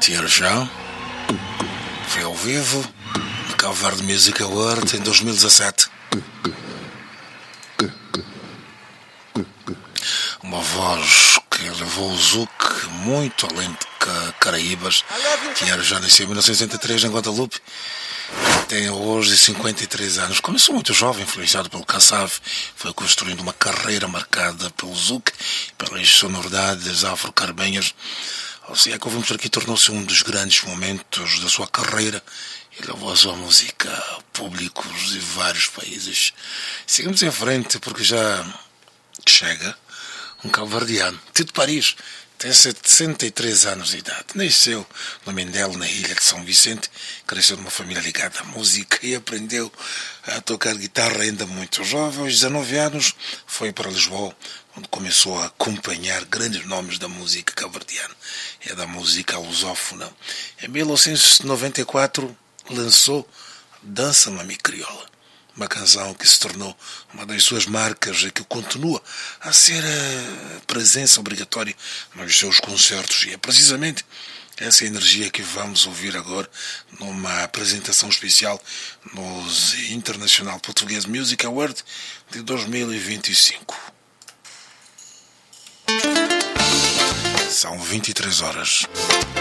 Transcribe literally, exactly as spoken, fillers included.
Tierjá foi ao vivo no Cabo Verde Music Award em dois mil e dezassete. Uma voz que levou o Zouk muito além de Caraíbas. Tierjá nasceu em mil novecentos e oitenta e três em Guadalupe. Tem hoje cinquenta e três anos. Começou muito jovem, influenciado pelo Kassav. Foi construindo uma carreira marcada pelo Zouk, pelas sonoridades afro-caribenhas. O Zico, vamos dizer, aqui tornou-se um dos grandes momentos da sua carreira e levou a sua música a públicos de vários países. Seguimos em frente porque já chega um cabo-verdiano, Tito Paris. Tem sessenta e três anos de idade. Nasceu no Mindelo, na ilha de São Vicente. Cresceu numa família ligada à música e aprendeu a tocar guitarra ainda muito jovem. Aos dezenove anos foi para Lisboa, onde começou a acompanhar grandes nomes da música cabo-verdiana e da música lusófona. Em mil novecentos e noventa e quatro lançou Dança Mami Crioula, uma canção que se tornou uma das suas marcas e que continua a ser a presença obrigatória nos seus concertos. E é precisamente essa energia que vamos ouvir agora numa apresentação especial nos International Portuguese Music Award de dois mil e vinte e cinco. São vinte e três horas.